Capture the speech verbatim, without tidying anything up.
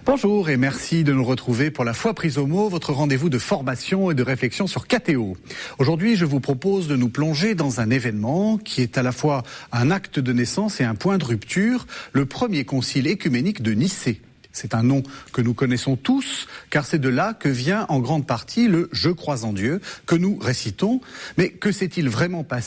Bonjour et merci de nous retrouver pour la Foi prise au mot, votre rendez-vous de formation et de réflexion sur Catéo. Aujourd'hui, je vous propose de nous plonger dans un événement qui est à la fois un acte de naissance et un point de rupture, le premier concile écuménique de Nicée. C'est un nom que nous connaissons tous, car c'est de là que vient en grande partie le « Je crois en Dieu » que nous récitons. Mais que s'est-il vraiment passé